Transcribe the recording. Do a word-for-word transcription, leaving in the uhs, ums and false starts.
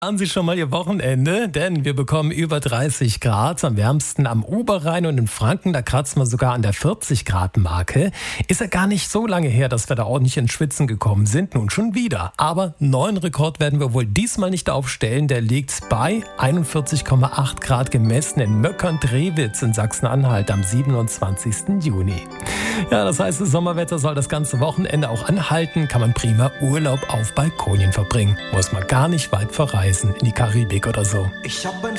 Haben Sie schon mal Ihr Wochenende? Denn wir bekommen über dreißig Grad, am wärmsten am Oberrhein und in Franken, da kratzen wir sogar an der vierzig Grad Marke. Ist ja gar nicht so lange her, dass wir da ordentlich ins Schwitzen gekommen sind, nun schon wieder. Aber neuen Rekord werden wir wohl diesmal nicht aufstellen, der liegt bei einundvierzig Komma acht Grad gemessen in Möckern-Drewitz in Sachsen-Anhalt am siebenundzwanzigsten Juni. Ja, das heißt, das Sommerwetter soll das ganze Wochenende auch anhalten, kann man prima Urlaub auf Balkonien verbringen. Muss man gar nicht weit verreisen, in die Karibik oder so. Ich hab ein